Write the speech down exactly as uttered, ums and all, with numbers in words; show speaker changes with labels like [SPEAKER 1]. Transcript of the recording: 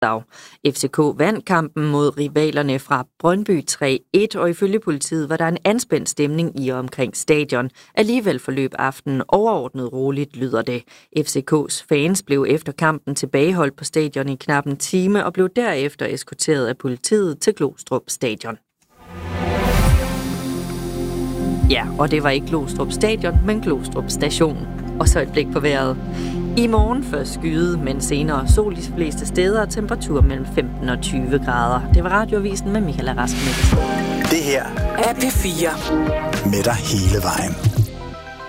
[SPEAKER 1] F C K vandt kampen mod rivalerne fra Brøndby tre et, og ifølge politiet var der en anspændt stemning i og omkring stadion. Alligevel forløb aftenen overordnet roligt, lyder det. F C K's fans blev efter kampen tilbageholdt på stadion i knap en time og blev derefter eskorteret af politiet til Glostrup Stadion. Ja, og det var ikke Glostrup Stadion, men Glostrup Station. Og så et blik på vejret. I morgen først skyde, men senere sol de fleste steder og temperatur mellem femten og tyve grader. Det var Radioavisen med Michael Rask Mikkelsen.
[SPEAKER 2] Det her er P fire. Med dig hele vejen.